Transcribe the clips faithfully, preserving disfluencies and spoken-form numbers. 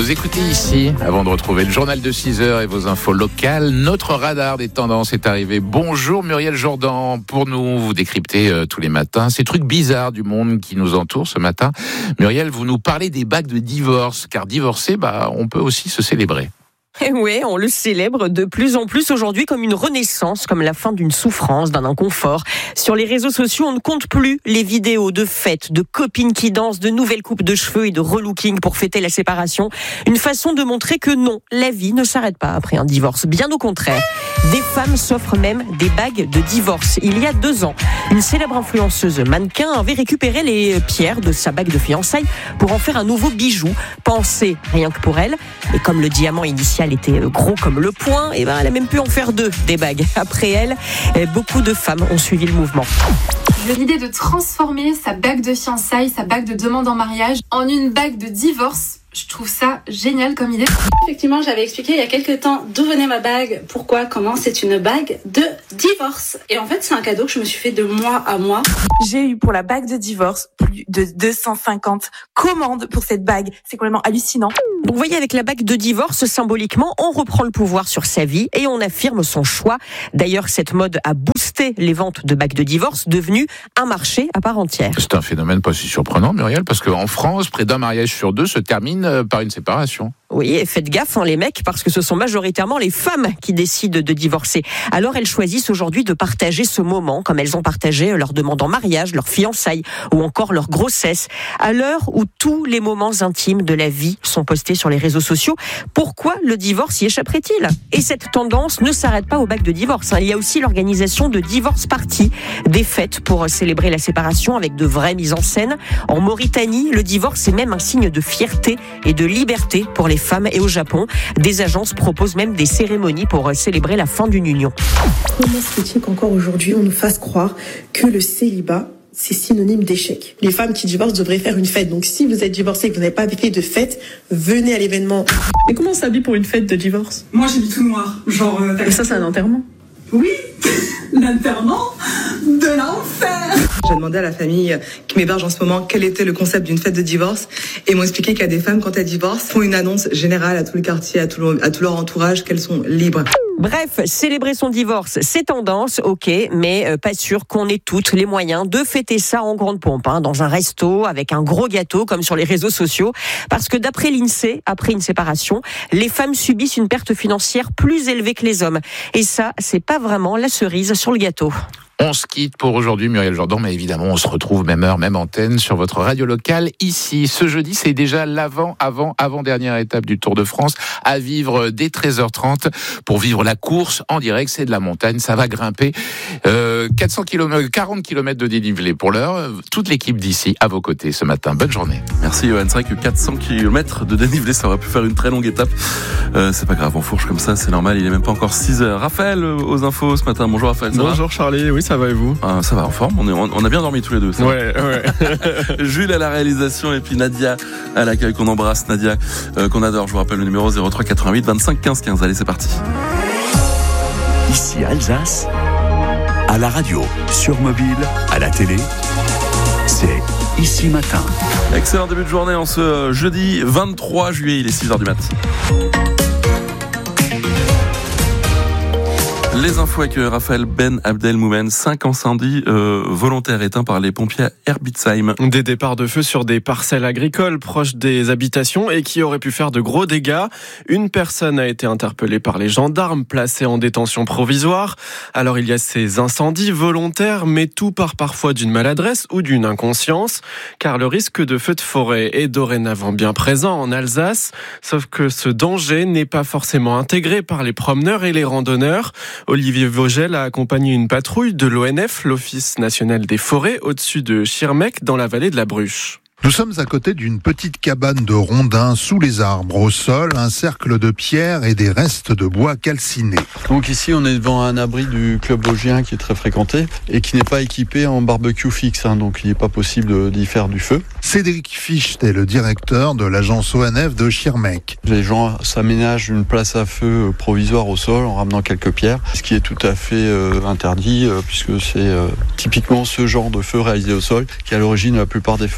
Vous écoutez ici, avant de retrouver le journal de six heures et vos infos locales, notre radar des tendances est arrivé. Bonjour Muriel Jourdan, pour nous, vous décryptez euh, tous les matins ces trucs bizarres du monde qui nous entoure ce matin. Muriel, vous nous parlez des bagues de divorce, car divorcer, bah, on peut aussi se célébrer. Et oui, on le célèbre de plus en plus aujourd'hui comme une renaissance, comme la fin d'une souffrance, d'un inconfort. Sur les réseaux sociaux, on ne compte plus les vidéos de fêtes, de copines qui dansent, de nouvelles coupes de cheveux et de relooking pour fêter la séparation. Une façon de montrer que non, la vie ne s'arrête pas après un divorce. Bien au contraire. Des femmes s'offrent même des bagues de divorce. Il y a deux ans, une célèbre influenceuse mannequin avait récupéré les pierres de sa bague de fiançailles pour en faire un nouveau bijou, pensé rien que pour elle. Et comme le diamant initial était gros comme le poing, et ben elle a même pu en faire deux, des bagues. Après elle, beaucoup de femmes ont suivi le mouvement. L'idée de transformer sa bague de fiançailles, sa bague de demande en mariage en une bague de divorce, je trouve ça génial comme idée. Effectivement, j'avais expliqué il y a quelques temps d'où venait ma bague, pourquoi, comment. C'est une bague de divorce. Et en fait, c'est un cadeau que je me suis fait de mois à mois. J'ai eu pour la bague de divorce plus de deux cent cinquante commandes pour cette bague. C'est complètement hallucinant. Donc, vous voyez, avec la bague de divorce, symboliquement, on reprend le pouvoir sur sa vie et on affirme son choix. D'ailleurs, cette mode a boosté les ventes de bagues de divorce, devenues un marché à part entière. C'est un phénomène pas si surprenant, Muriel, parce qu'en France, près d'un mariage sur deux se termine par une séparation. Oui, et faites gaffe, hein, les mecs, parce que ce sont majoritairement les femmes qui décident de divorcer. Alors elles choisissent aujourd'hui de partager ce moment, comme elles ont partagé leur demande en mariage, leur fiançailles ou encore leur grossesse. À l'heure où tous les moments intimes de la vie sont postés sur les réseaux sociaux, pourquoi le divorce y échapperait-il ? Et cette tendance ne s'arrête pas aux bagues de divorce. Hein. Il y a aussi l'organisation de divorce parties, des fêtes pour célébrer la séparation avec de vraies mises en scène. En Mauritanie, le divorce est même un signe de fierté et de liberté pour les femmes, et au Japon, des agences proposent même des cérémonies pour célébrer la fin d'une union. Comment se fait-il qu'encore aujourd'hui on nous fasse croire que le célibat c'est synonyme d'échec? Les femmes qui divorcent devraient faire une fête. Donc si vous êtes divorcé et que vous n'avez pas fait de fête, venez à l'événement. Mais comment on s'habille pour une fête de divorce? Moi j'ai mis tout noir, genre... Euh, Et ça c'est un enterrement? Oui, l'enterrement de l'enfer. J'ai demandé à la famille qui m'héberge en ce moment quel était le concept d'une fête de divorce et ils m'ont expliqué qu'il y a des femmes, quand elles divorcent, font une annonce générale à tout le quartier, à tout, le, à tout leur entourage, qu'elles sont libres. Bref, célébrer son divorce, c'est tendance, ok, mais euh, pas sûr qu'on ait toutes les moyens de fêter ça en grande pompe, hein, dans un resto, avec un gros gâteau, comme sur les réseaux sociaux. Parce que d'après l'INSEE, après une séparation, les femmes subissent une perte financière plus élevée que les hommes. Et ça, c'est pas vraiment la cerise sur le gâteau. On se quitte pour aujourd'hui, Muriel Jourdan, mais évidemment, on se retrouve même heure, même antenne sur votre radio locale ici. Ce jeudi, c'est déjà l'avant, avant, avant-dernière étape du Tour de France à vivre dès treize heures trente pour vivre la course en direct. C'est de la montagne, ça va grimper. Euh, quatre cents kilomètres, quarante kilomètres de dénivelé pour l'heure. Toute l'équipe d'ici à vos côtés ce matin. Bonne journée. Merci, Johan. C'est vrai que quatre cents kilomètres de dénivelé, ça aurait pu faire une très longue étape. Euh, c'est pas grave, on fourche comme ça, c'est normal. Il est même pas encore six heures. Raphaël, aux infos ce matin. Bonjour, Raphaël. Ça Bonjour, va Charlie. Oui, ça va et vous? Ah, ça va en forme, on, est, on a bien dormi tous les deux. Ça ouais, ouais. Jules à la réalisation et puis Nadia à l'accueil qu'on embrasse. Nadia, euh, qu'on adore. Je vous rappelle le numéro zéro trois quatre-vingt-huit vingt-cinq quinze quinze. Allez, c'est parti. Ici Alsace, à la radio, sur mobile, à la télé, c'est Ici Matin. Excellent début de journée en ce jeudi vingt-trois juillet, il est six heures du mat'. Les infos avec Raphaël Ben Abdelmoumen. Cinq incendies euh, volontaires éteints par les pompiers à Herbitsheim. Des départs de feu sur des parcelles agricoles proches des habitations et qui auraient pu faire de gros dégâts. Une personne a été interpellée par les gendarmes, placée en détention provisoire. Alors il y a ces incendies volontaires, mais tout part parfois d'une maladresse ou d'une inconscience, car le risque de feu de forêt est dorénavant bien présent en Alsace. Sauf que ce danger n'est pas forcément intégré par les promeneurs et les randonneurs. Olivier Vogel a accompagné une patrouille de l'O N F, l'Office national des forêts, au-dessus de Schirmeck, dans la vallée de la Bruche. Nous sommes à côté d'une petite cabane de rondins sous les arbres. Au sol, un cercle de pierres et des restes de bois calcinés. Donc ici, on est devant un abri du club vosgien qui est très fréquenté et qui n'est pas équipé en barbecue fixe, hein, donc il n'est pas possible d'y faire du feu. Cédric Ficht est le directeur de l'agence O N F de Schirmeck. Les gens s'aménagent une place à feu provisoire au sol en ramenant quelques pierres, ce qui est tout à fait euh, interdit euh, puisque c'est euh, typiquement ce genre de feu réalisé au sol qui est à l'origine de la plupart des feux de forêt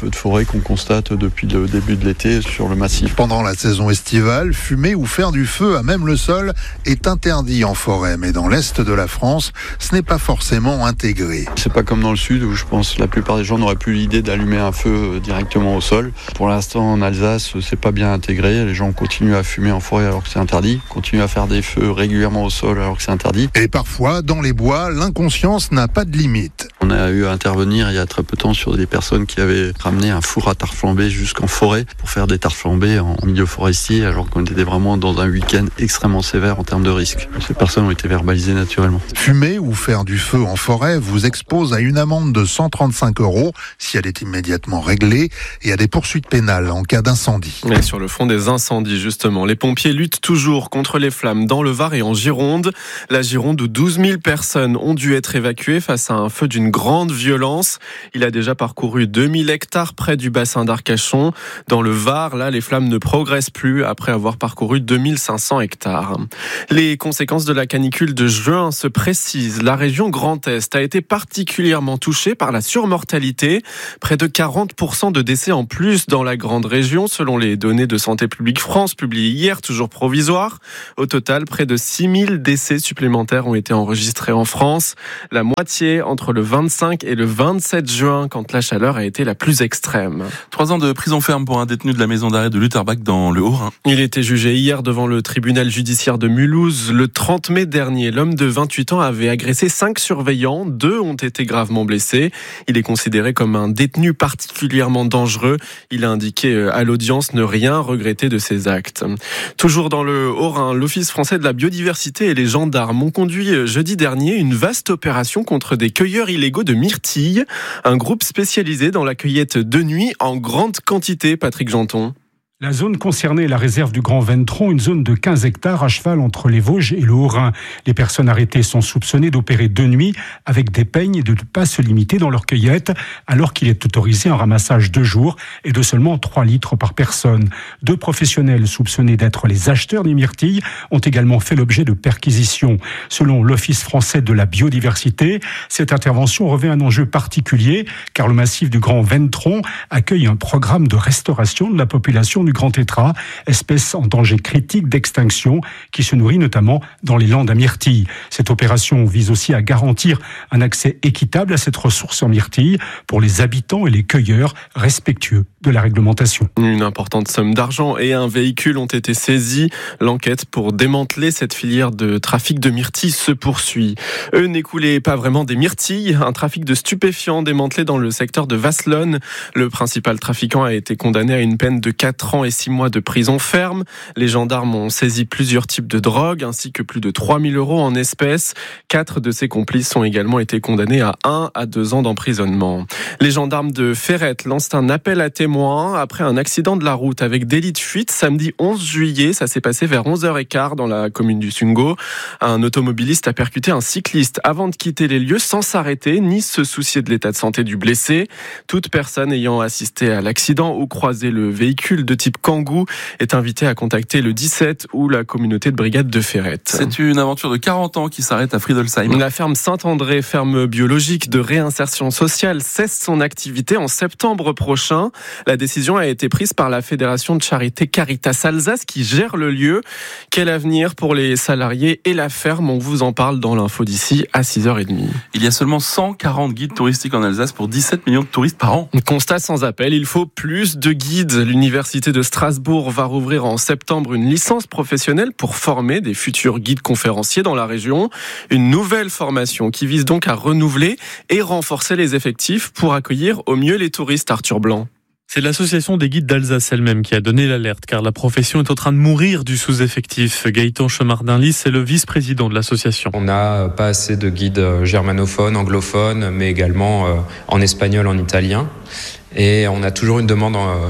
qu'on constate depuis le début de l'été sur le massif. Pendant la saison estivale, fumer ou faire du feu à même le sol est interdit en forêt, mais dans l'est de la France, ce n'est pas forcément intégré. C'est pas comme dans le sud où je pense que la plupart des gens n'auraient plus l'idée d'allumer un feu directement au sol. Pour l'instant, en Alsace, c'est pas bien intégré. Les gens continuent à fumer en forêt alors que c'est interdit, continuent à faire des feux régulièrement au sol alors que c'est interdit. Et parfois, dans les bois, l'inconscience n'a pas de limite. On a eu à intervenir il y a très peu de temps sur des personnes qui avaient ramené un four à tarte flambée jusqu'en forêt pour faire des tartes flambées en milieu forestier alors qu'on était vraiment dans un week-end extrêmement sévère en termes de risque. Ces personnes ont été verbalisées naturellement. Fumer ou faire du feu en forêt vous expose à une amende de cent trente-cinq euros si elle est immédiatement réglée et à des poursuites pénales en cas d'incendie. Et sur le front des incendies, justement, les pompiers luttent toujours contre les flammes dans le Var et en Gironde. La Gironde où douze mille personnes ont dû être évacuées face à un feu d'une grande violence. Il a déjà parcouru deux mille hectares près du bassin d'Arcachon. Dans le Var, là, les flammes ne progressent plus après avoir parcouru deux mille cinq cents hectares. Les conséquences de la canicule de juin se précisent. La région Grand Est a été particulièrement touchée par la surmortalité. Près de quarante pour cent de décès en plus dans la grande région, selon les données de Santé publique France publiées hier, toujours provisoires. Au total, près de six mille décès supplémentaires ont été enregistrés en France. La moitié entre le vingt-cinq et le vingt-sept juin, quand la chaleur a été la plus extrême. Trois ans de prison ferme pour un détenu de la maison d'arrêt de Lutterbach dans le Haut-Rhin. Il était jugé hier devant le tribunal judiciaire de Mulhouse. Le trente mai dernier, l'homme de vingt-huit ans avait agressé cinq surveillants. Deux ont été gravement blessés. Il est considéré comme un détenu particulièrement dangereux. Il a indiqué à l'audience ne rien regretter de ses actes. Toujours dans le Haut-Rhin, l'Office français de la biodiversité et les gendarmes ont conduit jeudi dernier une vaste opération contre des cueilleurs illégaux de myrtilles. Un groupe spécialisé dans la cueillette de nuit en grande quantité, Patrick Janton. La zone concernée est la réserve du Grand Ventron, une zone de quinze hectares à cheval entre les Vosges et le Haut-Rhin. Les personnes arrêtées sont soupçonnées d'opérer de nuit avec des peignes et de ne pas se limiter dans leur cueillette, alors qu'il est autorisé un ramassage de jour et de seulement trois litres par personne. Deux professionnels soupçonnés d'être les acheteurs des myrtilles ont également fait l'objet de perquisitions. Selon l'Office français de la biodiversité, cette intervention revêt un enjeu particulier, car le massif du Grand Ventron accueille un programme de restauration de la population du grand tétras, espèce en danger critique d'extinction qui se nourrit notamment dans les landes à myrtilles. Cette opération vise aussi à garantir un accès équitable à cette ressource en myrtilles pour les habitants et les cueilleurs respectueux de la réglementation. Une importante somme d'argent et un véhicule ont été saisis. L'enquête pour démanteler cette filière de trafic de myrtilles se poursuit. Eux n'écoulaient pas vraiment des myrtilles, un trafic de stupéfiants démantelé dans le secteur de Vasselonne. Le principal trafiquant a été condamné à une peine de quatre ans et six mois de prison ferme. Les gendarmes ont saisi plusieurs types de drogues ainsi que plus de trois mille euros en espèces. Quatre de ses complices ont également été condamnés à un à deux ans d'emprisonnement. Les gendarmes de Ferrette lancent un appel à témoins après un accident de la route avec délit de fuite samedi onze juillet. Ça s'est passé vers onze heures quinze dans la commune du Sungo. Un automobiliste a percuté un cycliste avant de quitter les lieux sans s'arrêter ni se soucier de l'état de santé du blessé. Toute personne ayant assisté à l'accident ou croisé le véhicule de type Kangoo est invité à contacter le dix-sept ou la communauté de brigade de Ferrette. C'est une aventure de quarante ans qui s'arrête à Friedelsheim. La ferme Saint-André, ferme biologique de réinsertion sociale, cesse son activité en septembre prochain. La décision a été prise par la fédération de charité Caritas Alsace qui gère le lieu. Quel avenir pour les salariés et la ferme? On vous en parle dans l'info d'ici à six heures trente. Il y a seulement cent quarante guides touristiques en Alsace pour dix-sept millions de touristes par an. Constat sans appel, il faut plus de guides. L'université de Strasbourg va rouvrir en septembre une licence professionnelle pour former des futurs guides conférenciers dans la région. Une nouvelle formation qui vise donc à renouveler et renforcer les effectifs pour accueillir au mieux les touristes. Arthur Blanc. C'est l'association des guides d'Alsace elle-même qui a donné l'alerte, car la profession est en train de mourir du sous-effectif. Gaëtan Chemardin-Lys est le vice-président de l'association. On n'a pas assez de guides germanophones, anglophones, mais également en espagnol, en italien. Et on a toujours une demande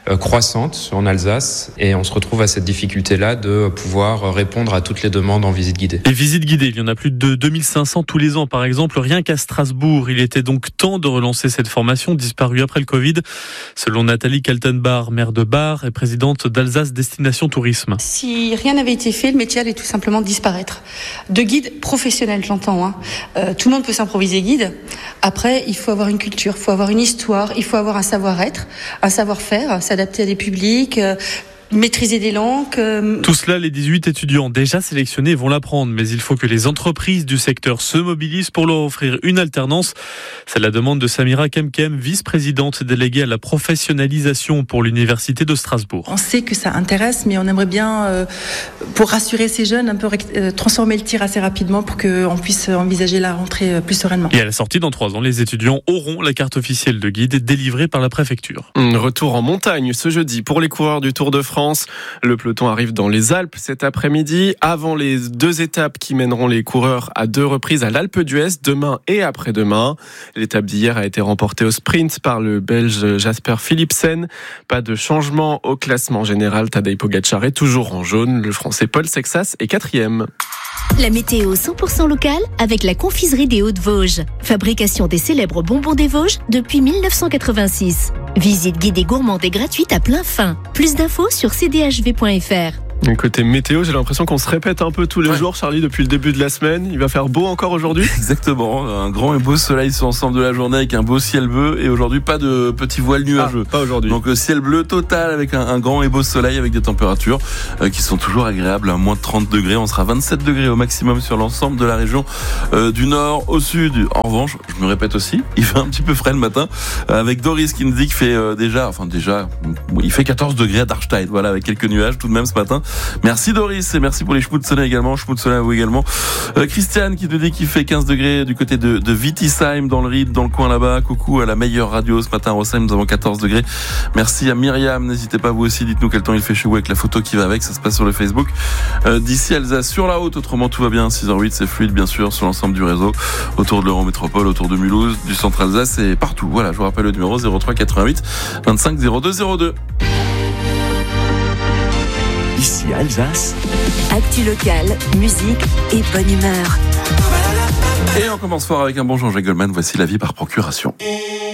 euh, croissante en Alsace et on se retrouve à cette difficulté-là de pouvoir répondre à toutes les demandes en visite guidée. Les visites guidées, il y en a plus de deux mille cinq cents tous les ans par exemple, rien qu'à Strasbourg. Il était donc temps de relancer cette formation disparue après le Covid. Selon Nathalie Kaltenbach, maire de Bar et présidente d'Alsace Destination Tourisme. Si rien n'avait été fait, le métier allait tout simplement disparaître. De guide professionnel, j'entends. Hein. Euh, tout le monde peut s'improviser guide. Après, il faut avoir une culture, il faut avoir une histoire, il faut avoir un savoir-être, un savoir-faire, s'adapter à des publics, euh, maîtriser des langues. Euh... Tout cela, les dix-huit étudiants déjà sélectionnés vont l'apprendre, mais il faut que les entreprises du secteur se mobilisent pour leur offrir une alternance. C'est la demande de Samira Kemkem, vice-présidente déléguée à la professionnalisation pour l'Université de Strasbourg. On sait que ça intéresse, mais on aimerait bien, euh, pour rassurer ces jeunes, un peu euh, transformer le tir assez rapidement pour qu'on puisse envisager la rentrée euh, plus sereinement. Et à la sortie, dans trois ans, les étudiants auront la carte officielle de guide délivrée par la préfecture. Retour en montagne ce jeudi pour les coureurs du Tour de France. Le peloton arrive dans les Alpes cet après-midi, avant les deux étapes qui mèneront les coureurs à deux reprises à l'Alpe d'Huez, demain et après-demain. L'étape d'hier a été remportée au sprint par le Belge Jasper Philipsen. Pas de changement au classement général. Tadej Pogačar est toujours en jaune. Le Français Paul Sexas est quatrième. La météo cent pour cent locale avec la confiserie des Hauts-de-Vosges. Fabrication des célèbres bonbons des Vosges depuis mille neuf cent quatre-vingt-six. Visite guidée gourmande et gratuite à plein fin. Plus d'infos sur c d h v point f r. Côté météo, j'ai l'impression qu'on se répète un peu tous les ouais. jours, Charlie, depuis le début de la semaine. Il va faire beau encore aujourd'hui. Exactement, un grand et beau soleil sur l'ensemble de la journée avec un beau ciel bleu et aujourd'hui pas de petits voiles nuageux. Ah, pas aujourd'hui. Donc ciel bleu total avec un, un grand et beau soleil avec des températures euh, qui sont toujours agréables à moins de trente degrés. On sera à vingt-sept degrés au maximum sur l'ensemble de la région euh, du nord au sud. En revanche, je me répète aussi, il fait un petit peu frais le matin euh, avec Doris qui nous dit qu'il fait euh, déjà, enfin déjà, il fait quatorze degrés à Darmstadt, voilà, avec quelques nuages tout de même ce matin. Merci Doris et merci pour les schmutzelets également, schmutzelets à vous également. Euh, Christiane qui nous dit qu'il fait quinze degrés du côté de, de Wittisheim dans le Ried, dans le coin là-bas. Coucou à la meilleure radio ce matin à Rossheim, nous avons quatorze degrés. Merci à Myriam, n'hésitez pas vous aussi, dites-nous quel temps il fait chez vous avec la photo qui va avec, ça se passe sur le Facebook. Euh, d'ici Alsace sur la haute, autrement tout va bien, six heures huit, c'est fluide bien sûr sur l'ensemble du réseau, autour de l'Eurométropole, autour de Mulhouse, du centre Alsace et partout. Voilà, je vous rappelle le numéro zéro trois quatre-vingt-huit vingt-cinq zéro deux zéro deux. Ici Alsace. Actu locale, musique et bonne humeur. Et on commence fort avec un bon Jean-Jacques Goldman. Voici la vie par procuration.